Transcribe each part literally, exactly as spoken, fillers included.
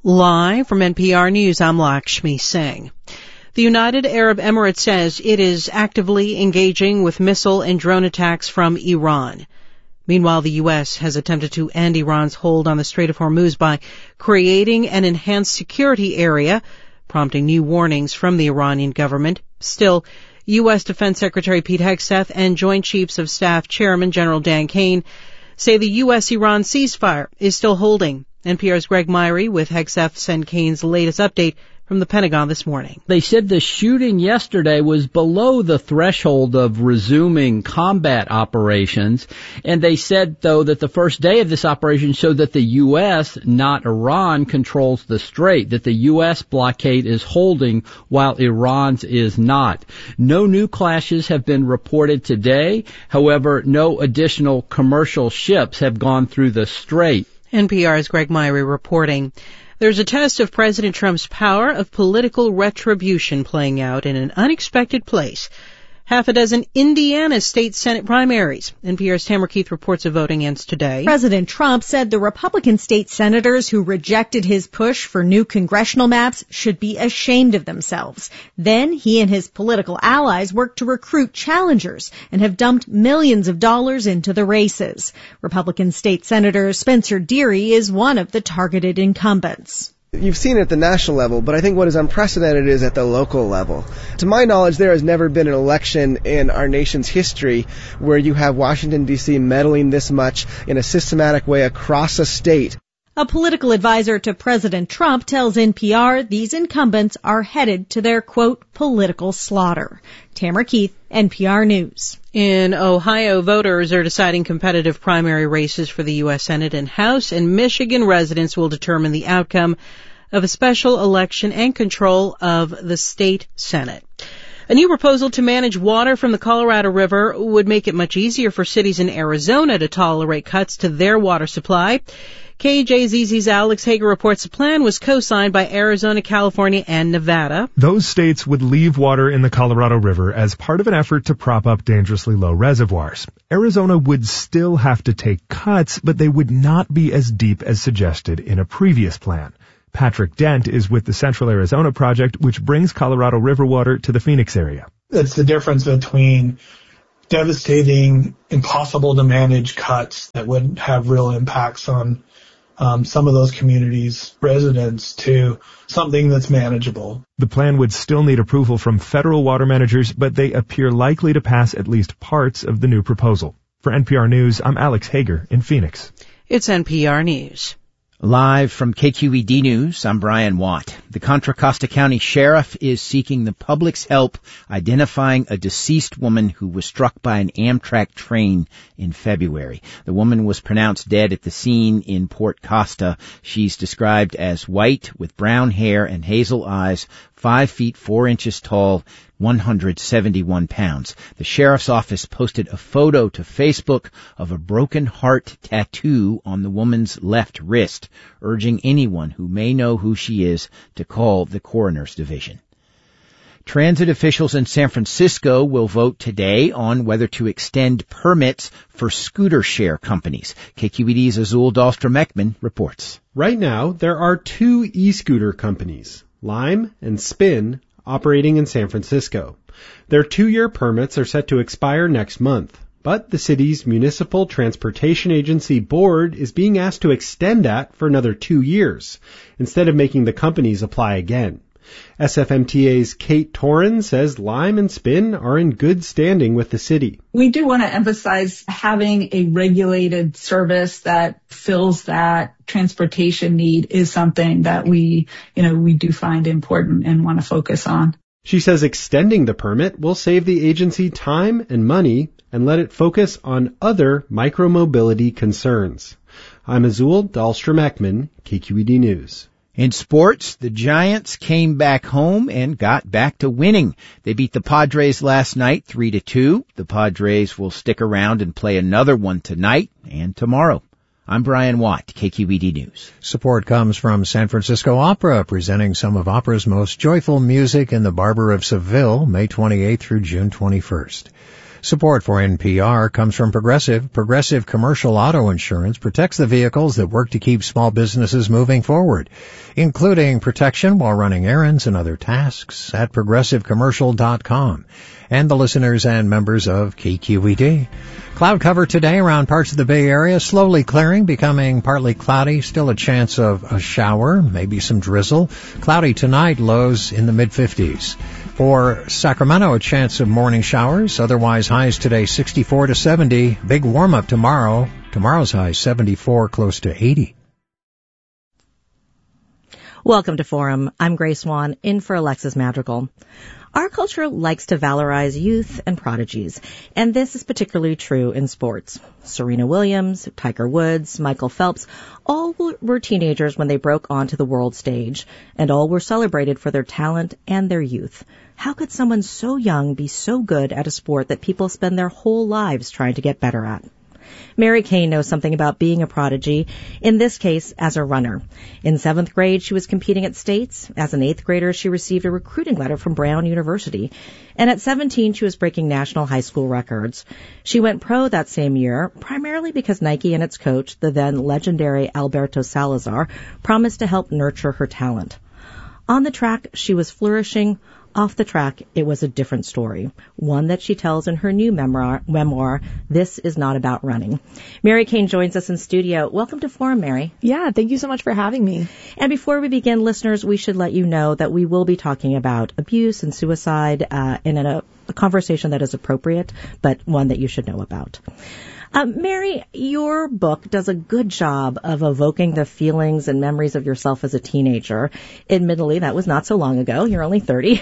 Live from N P R News, I'm Lakshmi Singh. The United Arab Emirates says it is actively engaging with missile and drone attacks from Iran. Meanwhile, the U S has attempted to end Iran's hold on the Strait of Hormuz by creating an enhanced security area, prompting new warnings from the Iranian government. Still, U S Defense Secretary Pete Hegseth and Joint Chiefs of Staff Chairman General Dan Kane say the U S-Iran ceasefire is still holding. N P R's Greg Myrie with Hegseth's and Kane's latest update from the Pentagon this morning. They said the shooting yesterday was below the threshold of resuming combat operations, and they said, though, that the first day of this operation showed that the U S, not Iran, controls the strait, that the U S blockade is holding while Iran's is not. No new clashes have been reported today. However, no additional commercial ships have gone through the strait. N P R's Greg Myrie reporting. There's a test of President Trump's power of political retribution playing out in an unexpected place. Half a dozen Indiana state Senate primaries. N P R's Tamara Keith reports the voting ends today. President Trump said the Republican state senators who rejected his push for new congressional maps should be ashamed of themselves. Then he and his political allies worked to recruit challengers and have dumped millions of dollars into the races. Republican state Senator Spencer Deery is one of the targeted incumbents. You've seen it at the national level, but I think what is unprecedented is at the local level. To my knowledge, there has never been an election in our nation's history where you have Washington, D C meddling this much in a systematic way across a state. A political advisor to President Trump tells N P R these incumbents are headed to their, quote, political slaughter. Tamara Keith, N P R News. In Ohio, voters are deciding competitive primary races for the U S Senate and House, and Michigan residents will determine the outcome of a special election and control of the state Senate. A new proposal to manage water from the Colorado River would make it much easier for cities in Arizona to tolerate cuts to their water supply. K J Z Z's Alex Hager reports the plan was co-signed by Arizona, California, and Nevada. Those states would leave water in the Colorado River as part of an effort to prop up dangerously low reservoirs. Arizona would still have to take cuts, but they would not be as deep as suggested in a previous plan. Patrick Dent is with the Central Arizona Project, which brings Colorado River water to the Phoenix area. It's the difference between devastating, impossible to manage cuts that would have real impacts on um, some of those communities' residents to something that's manageable. The plan would still need approval from federal water managers, but they appear likely to pass at least parts of the new proposal. For N P R News, I'm Alex Hager in Phoenix. It's N P R News. Live from K Q E D News, I'm Brian Watt. The Contra Costa County Sheriff is seeking the public's help identifying a deceased woman who was struck by an Amtrak train in February. The woman was pronounced dead at the scene in Port Costa. She's described as white with brown hair and hazel eyes, five feet four inches tall, one hundred seventy-one pounds. The sheriff's office posted a photo to Facebook of a broken heart tattoo on the woman's left wrist, urging anyone who may know who she is to call the coroner's division. Transit officials in San Francisco will vote today on whether to extend permits for scooter share companies. K Q E D's Azul Dahlstrom-Ekman reports. Right now, there are two e-scooter companies, Lime and Spin, operating in San Francisco. Their two-year permits are set to expire next month, but the city's Municipal Transportation Agency board is being asked to extend that for another two years, instead of making the companies apply again. S F M T A's Kate Torin says Lime and Spin are in good standing with the city. We do want to emphasize having a regulated service that fills that transportation need is something that we, you know, we do find important and want to focus on. She says extending the permit will save the agency time and money and let it focus on other micromobility concerns. I'm Azul Dahlstrom-Ekman, K Q E D News. In sports, the Giants came back home and got back to winning. They beat the Padres last night three to two. The Padres will stick around and play another one tonight and tomorrow. I'm Brian Watt, K Q E D News. Support comes from San Francisco Opera, presenting some of opera's most joyful music in the Barber of Seville, May twenty-eighth through June twenty-first. Support for N P R comes from Progressive. Progressive Commercial Auto Insurance protects the vehicles that work to keep small businesses moving forward, including protection while running errands and other tasks at progressive commercial dot com. And the listeners and members of K Q E D. Cloud cover today around parts of the Bay Area, slowly clearing, becoming partly cloudy, still a chance of a shower, maybe some drizzle. Cloudy tonight, lows in the mid fifties. For Sacramento, a chance of morning showers, otherwise highs today sixty-four to seventy. Big warm up tomorrow. Tomorrow's high seventy-four, close to eighty. Welcome to Forum. I'm Grace Swan, in for Alexis Madrigal. Our culture likes to valorize youth and prodigies, and this is particularly true in sports. Serena Williams, Tiger Woods, Michael Phelps, all were teenagers when they broke onto the world stage, and all were celebrated for their talent and their youth. How could someone so young be so good at a sport that people spend their whole lives trying to get better at? Mary Kane knows something about being a prodigy, in this case as a runner. In seventh grade, she was competing at states. As an eighth grader, she received a recruiting letter from Brown University. And at seventeen, she was breaking national high school records. She went pro that same year, primarily because Nike and its coach, the then legendary Alberto Salazar, promised to help nurture her talent. On the track, she was flourishing. Off the track, it was a different story, one that she tells in her new memoir, memoir, This Is Not About Running. Mary Kane joins us in studio. Welcome to Forum, Mary. Yeah, thank you so much for having me. And before we begin, listeners, we should let you know that we will be talking about abuse and suicide uh, in a, a conversation that is appropriate, but one that you should know about. Um, Mary, your book does a good job of evoking the feelings and memories of yourself as a teenager. Admittedly, that was not so long ago. You're only thirty.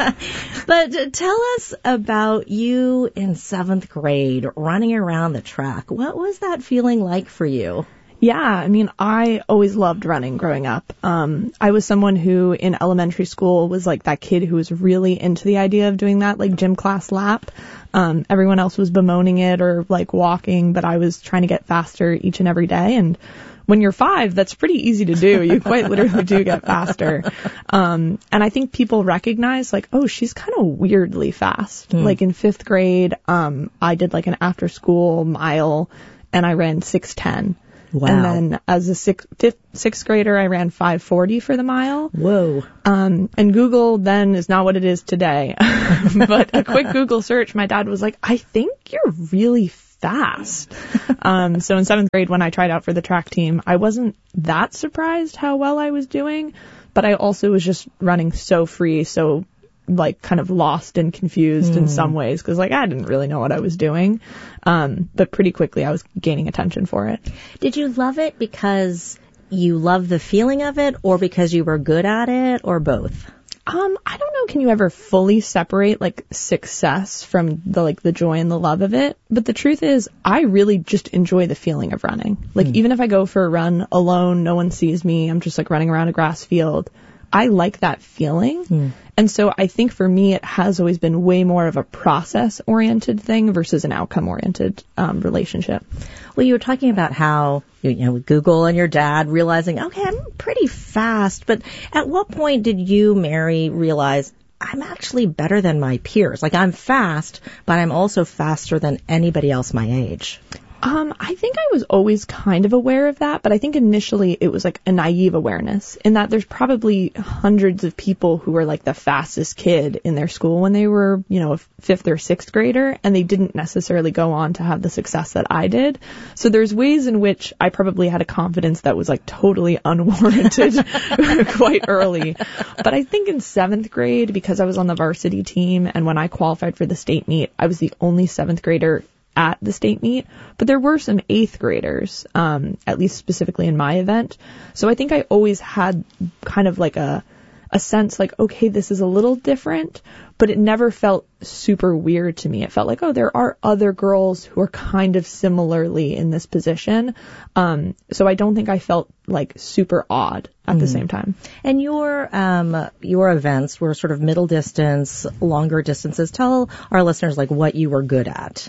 But tell us about you in seventh grade running around the track. What was that feeling like for you? Yeah, I mean, I always loved running growing up. Um, I was someone who in elementary school was like that kid who was really into the idea of doing that, like gym class lap. Um, everyone else was bemoaning it or like walking, but I was trying to get faster each and every day. And when you're five, that's pretty easy to do. You quite literally do get faster. Um, and I think people recognize like, oh, she's kind of weirdly fast. Mm. Like in fifth grade, um, I did like an after school mile and I ran six ten. Wow. And then as a sixth, fifth, sixth grader, I ran five forty for the mile. Whoa. Um, and Google then is not what it is today. But a quick Google search, my dad was like, I think you're really fast. um, so in seventh grade, when I tried out for the track team, I wasn't that surprised how well I was doing, but I also was just running so free, so like kind of lost and confused mm. in some ways because like I didn't really know what I was doing. Um, but pretty quickly I was gaining attention for it. Did you love it because you loved the feeling of it or because you were good at it or both? Um, I don't know. Can you ever fully separate like success from the like the joy and the love of it? But the truth is I really just enjoy the feeling of running. Like mm. even if I go for a run alone, no one sees me. I'm just like running around a grass field. I like that feeling. Mm. And so I think for me, it has always been way more of a process-oriented thing versus an outcome-oriented um, relationship. Well, you were talking about how, you know, with Google and your dad realizing, okay, I'm pretty fast. But at what point did you, Mary, realize I'm actually better than my peers? Like I'm fast, but I'm also faster than anybody else my age. Um, I think I was always kind of aware of that, but I think initially it was like a naive awareness in that there's probably hundreds of people who were like the fastest kid in their school when they were, you know, a fifth or sixth grader, and they didn't necessarily go on to have the success that I did. So there's ways in which I probably had a confidence that was like totally unwarranted quite early. But I think in seventh grade, because I was on the varsity team and when I qualified for the state meet, I was the only seventh grader at the state meet, but there were some eighth graders, um, at least specifically in my event. So I think I always had kind of like a, a sense like, okay, this is a little different, but it never felt super weird to me. It felt like, oh, there are other girls who are kind of similarly in this position. Um, so I don't think I felt like super odd at mm. the same time. And your, um, your events were sort of middle distance, longer distances. Tell our listeners like what you were good at.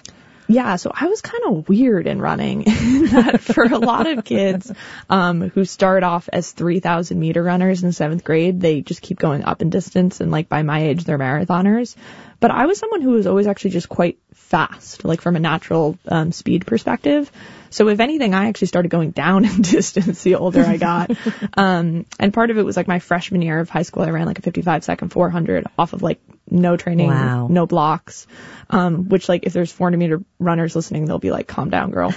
Yeah, so I was kind of weird in running in that for a lot of kids um, who start off as three thousand meter runners in seventh grade, they just keep going up in distance, and like by my age, they're marathoners. But I was someone who was always actually just quite fast, like from a natural um, speed perspective. So if anything, I actually started going down in distance the older I got. um, and part of it was like my freshman year of high school, I ran like a fifty-five second four hundred off of like no training, wow. no blocks, um, which like if there's four hundred meter runners listening, they'll be like, calm down, girl.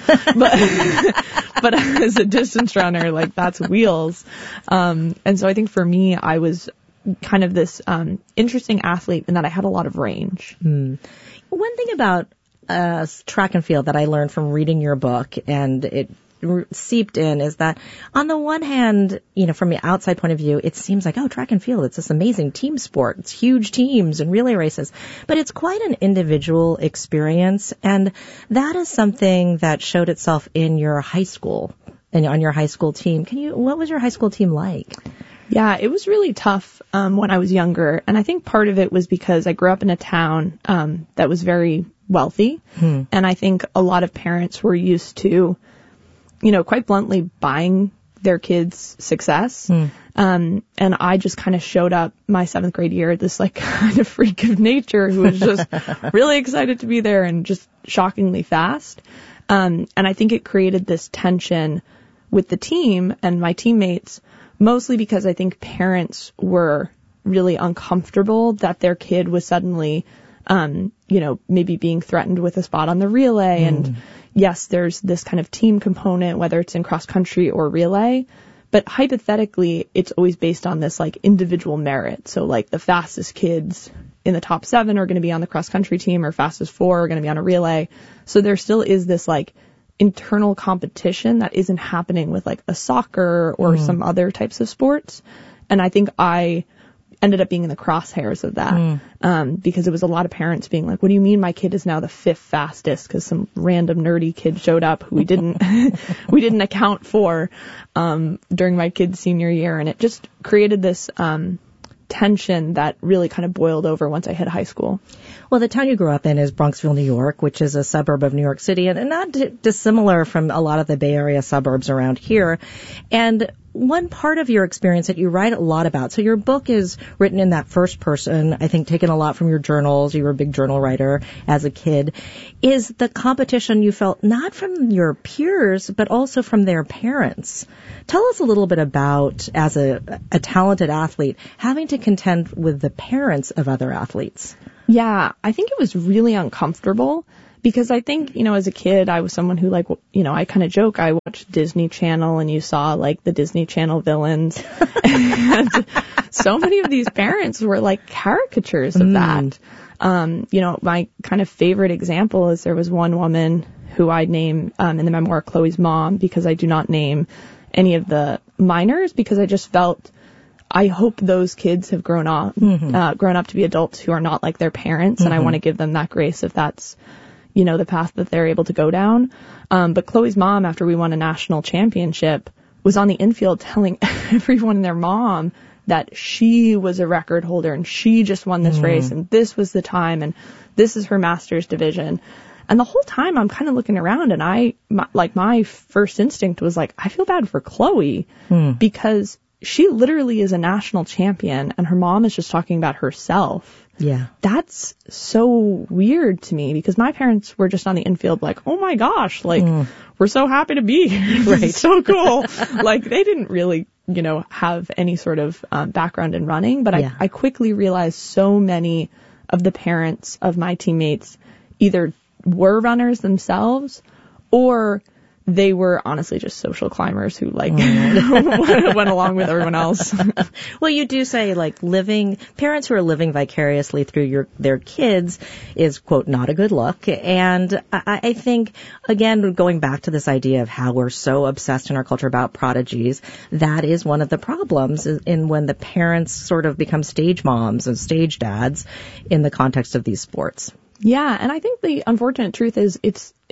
But, but as a distance runner, like that's wheels. Um, and so I think for me, I was kind of this um, interesting athlete in that I had a lot of range. Mm. One thing about uh, track and field that I learned from reading your book, and it seeped in, is that on the one hand, you know, from the outside point of view, it seems like, oh, track and field, it's this amazing team sport. It's huge teams and relay races, but it's quite an individual experience. And that is something that showed itself in your high school and on your high school team. Can you, what was your high school team like? Yeah, it was really tough um, when I was younger. And I think part of it was because I grew up in a town um, that was very wealthy. Hmm. And I think a lot of parents were used to, you know, quite bluntly buying their kids' success. Hmm. Um, and I just kind of showed up my seventh grade year, this like kind of freak of nature who was just really excited to be there and just shockingly fast. Um, and I think it created this tension with the team and my teammates, mostly because I think parents were really uncomfortable that their kid was suddenly, um, you know, maybe being threatened with a spot on the relay. Mm. And yes, there's this kind of team component, whether it's in cross country or relay, but hypothetically, it's always based on this like individual merit. So like the fastest kids in the top seven are going to be on the cross country team, or fastest four are going to be on a relay. So there still is this like internal competition that isn't happening with like a soccer or mm. some other types of sports. And I think I ended up being in the crosshairs of that, mm. um, because it was a lot of parents being like, what do you mean my kid is now the fifth fastest? Cause some random nerdy kid showed up who we didn't, we didn't account for, um, during my kid's senior year. And it just created this, um, tension that really kind of boiled over once I hit high school. Well, the town you grew up in is Bronxville, New York, which is a suburb of New York City, and not d- dissimilar from a lot of the Bay Area suburbs around here. And one part of your experience that you write a lot about, so your book is written in that first person, I think taken a lot from your journals, you were a big journal writer as a kid, is the competition you felt not from your peers, but also from their parents. Tell us a little bit about, as a, a talented athlete, having to contend with the parents of other athletes. Yeah, I think it was really uncomfortable because I think, you know, as a kid, I was someone who like, you know, I kind of joke, I watched Disney Channel and you saw like the Disney Channel villains. And so many of these parents were like caricatures of mm. that. Um, you know, my kind of favorite example is there was one woman who I name um, in the memoir Chloe's mom, because I do not name any of the minors because I just felt I hope those kids have grown up, mm-hmm. uh, grown up to be adults who are not like their parents. Mm-hmm. And I want to give them that grace if that's, you know, the path that they're able to go down. Um, but Chloe's mom, after we won a national championship, was on the infield telling everyone and their mom that she was a record holder and she just won this mm-hmm. race and this was the time and this is her master's division. And the whole time I'm kind of looking around and I, my, like my first instinct was like, I feel bad for Chloe mm. because she literally is a national champion and her mom is just talking about herself. Yeah. That's so weird to me because my parents were just on the infield like, oh my gosh, like mm. we're so happy to be here. Right. It's so cool. Like they didn't really, you know, have any sort of um, background in running, but yeah. I, I quickly realized so many of the parents of my teammates either were runners themselves or they were honestly just social climbers who like mm. went along with everyone else. Well, you do say like living, parents who are living vicariously through your their kids is, quote, not a good look. And I, I think, again, going back to this idea of how we're so obsessed in our culture about prodigies, that is one of the problems in when the parents sort of become stage moms and stage dads in the context of these sports. Yeah, and I think the unfortunate truth is it's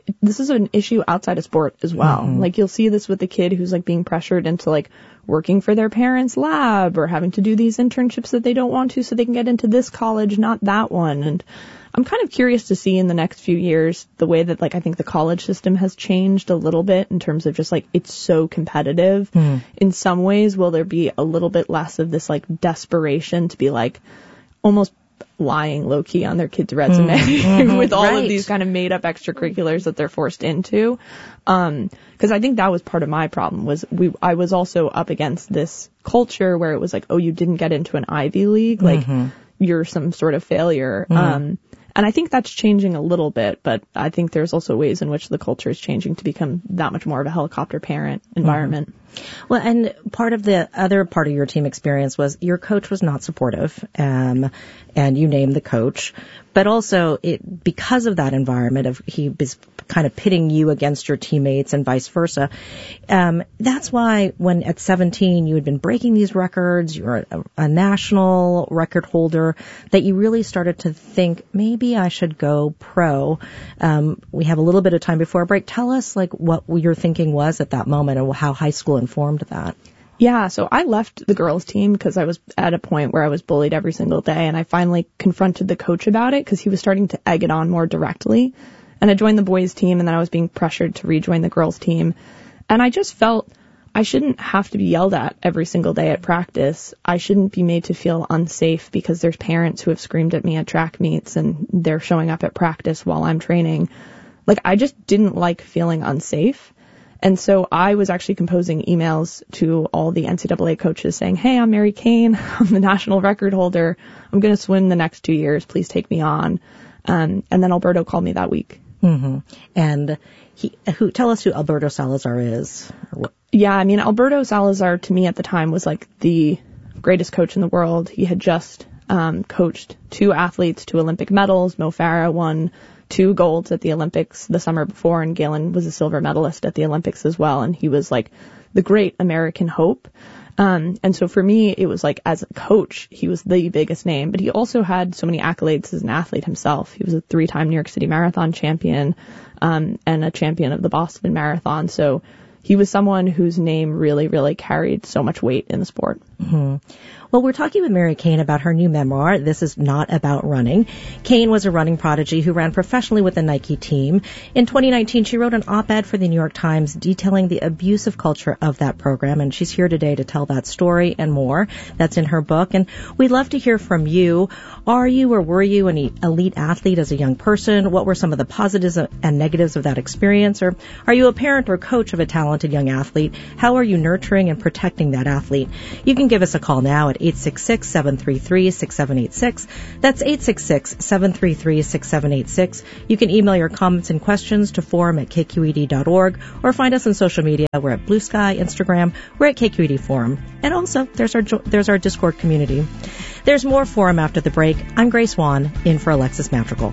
this is an issue outside of sport as well. Mm-hmm. Like you'll see this with the kid who's like being pressured into like working for their parents' lab or having to do these internships that they don't want to so they can get into this college, not that one. And I'm kind of curious to see in the next few years the way that like I think the college system has changed a little bit in terms of just like it's so competitive. Mm. In some ways, will there be a little bit less of this like desperation to be like almost lying low key on their kid's resume mm-hmm. with all right. of these kind of made up extracurriculars that they're forced into. Um, cause I think that was part of my problem was we, I was also up against this culture where it was like, oh, you didn't get into an Ivy League. Like mm-hmm. you're some sort of failure. Mm-hmm. Um, and I think that's changing a little bit, but I think there's also ways in which the culture is changing to become that much more of a helicopter parent environment. Mm-hmm. Well, and part of the other part of your team experience was your coach was not supportive, um, and you named the coach, but also it, because of that environment of he was kind of pitting you against your teammates and vice versa. Um, that's why when at seventeen you had been breaking these records, you were a, a national record holder, that you really started to think maybe I should go pro. Um, we have a little bit of time before our break. Tell us like what your thinking was at that moment and how high school informed that. Yeah, so I left the girls team because I was at a point where I was bullied every single day, and I finally confronted the coach about it because he was starting to egg it on more directly. And I joined the boys team, and then I was being pressured to rejoin the girls team. And I just felt I shouldn't have to be yelled at every single day at practice. I shouldn't be made to feel unsafe because there's parents who have screamed at me at track meets and they're showing up at practice while I'm training. Like, I just didn't like feeling unsafe. And so I was actually composing emails to all the N C double A coaches saying, hey, I'm Mary Kane. I'm the national record holder. I'm going to swim the next two years. Please take me on. Um, and then Alberto called me that week. Mm-hmm. And he, who, tell us who Alberto Salazar is. Yeah, I mean, Alberto Salazar to me at the time was like the greatest coach in the world. He had just um, coached two athletes to Olympic medals. Mo Farah won two golds at the Olympics the summer before, and Galen was a silver medalist at the Olympics as well. And he was like the great American hope. Um, and so for me, it was like as a coach, he was the biggest name, but he also had so many accolades as an athlete himself. He was a three-time New York City Marathon champion, um, and a champion of the Boston Marathon. So he was someone whose name really, really carried so much weight in the sport. Mm-hmm. Well, we're talking with Mary Kane about her new memoir, This Is Not About Running. Kane was a running prodigy who ran professionally with the Nike team. In twenty nineteen, she wrote an op-ed for the New York Times detailing the abusive culture of that program, and she's here today to tell that story and more. That's in her book, and we'd love to hear from you. Are you or were you an elite athlete as a young person? What were some of the positives and negatives of that experience? Or are you a parent or coach of a talented young athlete? How are you nurturing and protecting that athlete? You can give us a call now at eight six six, seven three three, six seven eight six. That's eight six six, seven three three, six seven eight six. You can email your comments and questions to forum at k q e d dot org or find us on social media. We're at Blue Sky, Instagram. We're at K Q E D Forum. And also, there's our there's our Discord community. There's more Forum after the break. I'm Grace Wan, in for Alexis Madrigal.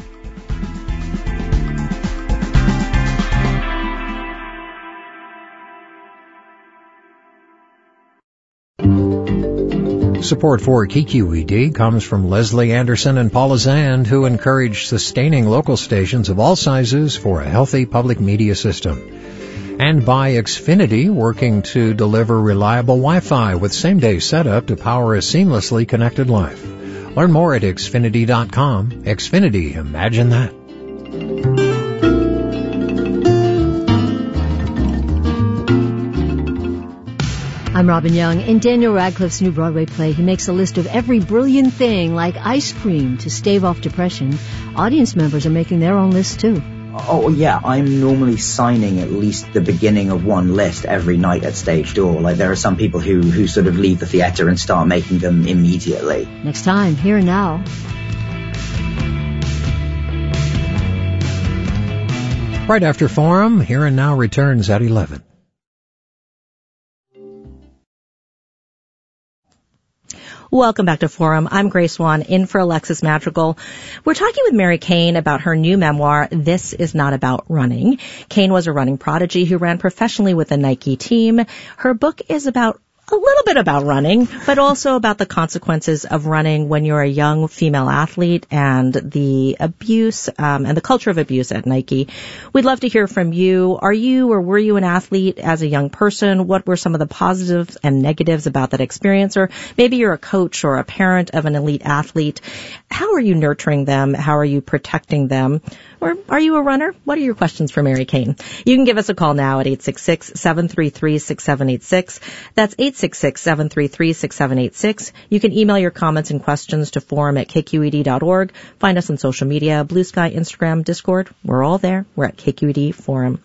Support for K Q E D comes from Leslie Anderson and Paula Zand, who encourage sustaining local stations of all sizes for a healthy public media system. And by Xfinity, working to deliver reliable Wi-Fi with same-day setup to power a seamlessly connected life. Learn more at Xfinity dot com. Xfinity, imagine that. I'm Robin Young. In Daniel Radcliffe's new Broadway play, he makes a list of every brilliant thing, like ice cream, to stave off depression. Audience members are making their own list, too. Oh, yeah, I'm normally signing at least the beginning of one list every night at stage door. Like, there are some people who, who sort of leave the theatre and start making them immediately. Next time, Here and Now. Right after Forum, Here and Now returns at eleven. Welcome back to Forum. I'm Grace Wan, in for Alexis Madrigal. We're talking with Mary Kane about her new memoir, This Is Not About Running. Kane was a running prodigy who ran professionally with the Nike team. Her book is about a little bit about running, but also about the consequences of running when you're a young female athlete and the abuse um, and the culture of abuse at Nike. We'd love to hear from you. Are you or were you an athlete as a young person? What were some of the positives and negatives about that experience? Or maybe you're a coach or a parent of an elite athlete. How are you nurturing them? How are you protecting them? Or are you a runner? What are your questions for Mary Kane? You can give us a call now at eight six six, seven three three, six seven eight six. That's eight six six, seven three three, six seven eight six. You can email your comments and questions to forum at k q e d dot org. Find us on social media, Blue Sky, Instagram, Discord. We're all there. We're at K Q E D Forum.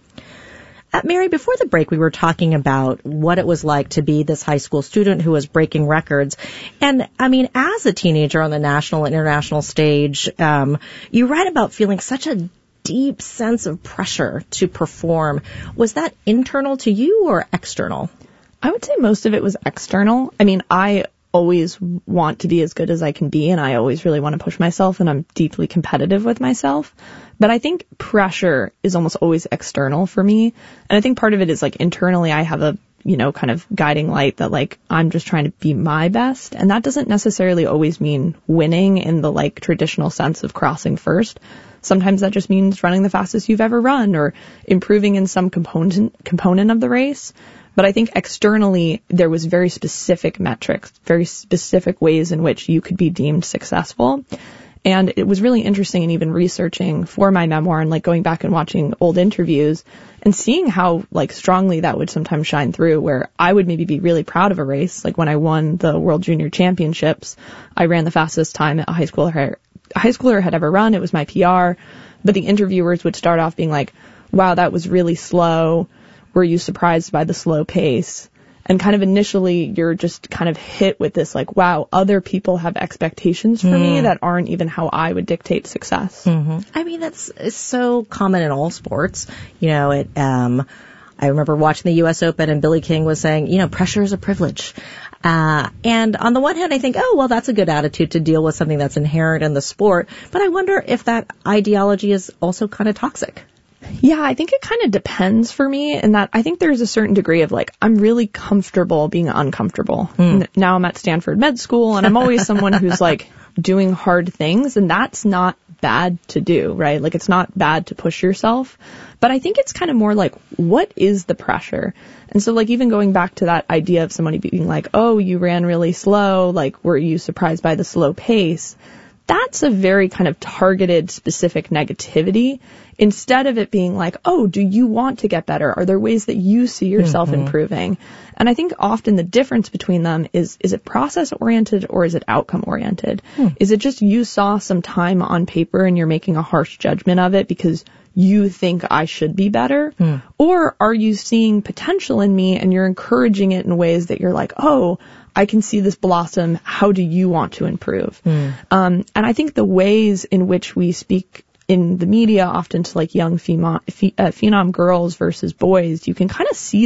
Uh, Mary, before the break, we were talking about what it was like to be this high school student who was breaking records. And, I mean, as a teenager on the national and international stage, um, you write about feeling such a deep sense of pressure to perform. Was that internal to you or external? I would say most of it was external. I mean, I always want to be as good as I can be, and I always really want to push myself, and I'm deeply competitive with myself. But I think pressure is almost always external for me. And I think part of it is like internally I have a, you know, kind of guiding light that like I'm just trying to be my best. And that doesn't necessarily always mean winning in the like traditional sense of crossing first. Sometimes that just means running the fastest you've ever run or improving in some component component of the race. But I think externally there was very specific metrics, very specific ways in which you could be deemed successful. And it was really interesting in even researching for my memoir and like going back and watching old interviews and seeing how like strongly that would sometimes shine through, where I would maybe be really proud of a race. Like when I won the World Junior Championships, I ran the fastest time that a high schooler, a high schooler had ever run. It was my P R. But the interviewers would start off being like, wow, that was really slow. Were you surprised by the slow pace? And kind of initially you're just kind of hit with this like, wow, other people have expectations for mm. me that aren't even how I would dictate success. Mm-hmm. I mean, that's it's so common in all sports. You know, it, um, I remember watching the U S Open and Billy King was saying, you know, pressure is a privilege. Uh, and on the one hand, I think, oh, well, that's a good attitude to deal with something that's inherent in the sport. But I wonder if that ideology is also kind of toxic. Yeah, I think it kind of depends for me in that I think there's a certain degree of like, I'm really comfortable being uncomfortable. Mm. Now I'm at Stanford Med School and I'm always someone who's like doing hard things, and that's not bad to do, right? Like it's not bad to push yourself, but I think it's kind of more like, what is the pressure? And so like even going back to that idea of somebody being like, oh, you ran really slow, like were you surprised by the slow pace? That's a very kind of targeted, specific negativity instead of it being like, oh, do you want to get better? Are there ways that you see yourself mm-hmm. improving? And I think often the difference between them is, is it process oriented or is it outcome oriented? Hmm. Is it just you saw some time on paper and you're making a harsh judgment of it because you think I should be better? Hmm. Or are you seeing potential in me and you're encouraging it in ways that you're like, oh, I can see this blossom. How do you want to improve? Mm. Um, and I think the ways in which we speak in the media often to like young phenom, ph- uh, phenom girls versus boys, you can kind of see